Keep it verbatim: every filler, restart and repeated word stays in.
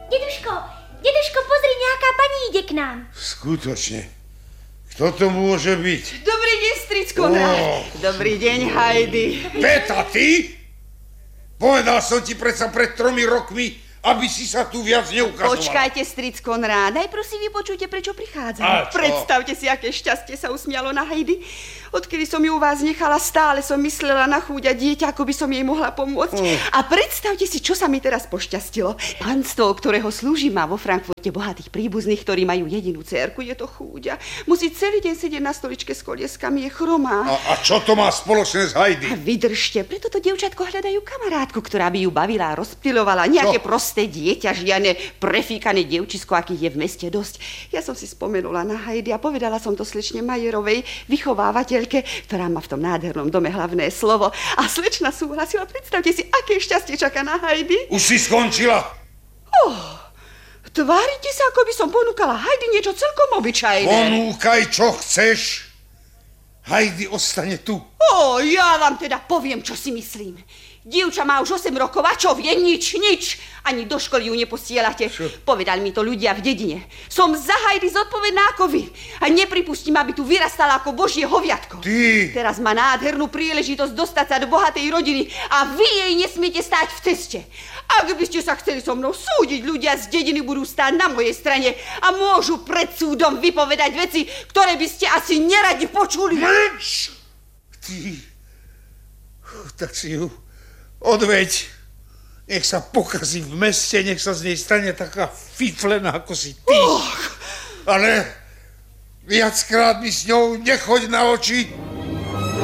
Deduško, deduško, pozri, nejaká pani ide k nám. Skutočne. Kto to môže byť? Dobrý deň, stric Konrád. Oh. Dobrý deň, Heidi. Beta, ty? Povedal som ti predsa pred tromi rokmi, aby si sa tu viac neukazovala. Počkajte, stric Konrád, najprv si vypočujte, prečo prichádzam. A čo? Predstavte si, aké šťastie sa usmialo na Heidi. Odkedy som ju u vás nechala, stále som myslela na chúďa dieťa, ako by som jej mohla pomôcť. Mm. A predstavte si, čo sa mi teraz pošťastilo. Panstvo, ktorého slúžim, má vo Frankfurte bohatých príbuzných, ktorí majú jedinú dcérku, je to chúďa. Musí celý deň sedieť na stoličke s kolieskami, je chromá. A, a čo to má spoločné s Heidi? A vydržte, preto to dievčatko hľadajú kamarátku, ktorá by ju bavila a rozptylovala. Nejaké čo? prosté dieťa, žiadne prefíkané dievčisko, akých je v meste dosť. Ja som si spomenula na Heidi a povedala som to slečne Majerovej, vychovávateľke, ktorá má v tom nádhernom dome hlavné slovo. A slečna súhlasila. Predstavte si, aké šťastie čaká na Heidi. Už si skončila? Oh, tvárite sa, ako by som ponúkala Heidi niečo celkom obyčajné. Ponúkaj, čo chceš. Heidi ostane tu. Ó, ja vám teda poviem, čo si myslím. Dievča má už osem rokov a čo vie? Nič, nič. Ani do školy ju neposielate. Čo? Povedali mi to ľudia v dedine. Som za Heidi zodpovedná ako vy. A nepripustím, aby tu vyrastala ako božie hoviatko. Ty! Teraz má nádhernú príležitosť dostať sa do bohatej rodiny a vy jej nesmiete stáť v ceste. Ak by ste sa chceli so mnou súdiť, ľudia z dediny budú stáť na mojej strane a môžu pred súdom vypovedať veci, ktoré by ste asi neradi počuli. Mlč! Ty... Tak si ju odveď. Nech sa pokazí v meste, nech sa z nej stane taká fiflená, ako si ty. Oh. Ale viackrát mi s ňou nechoď na oči.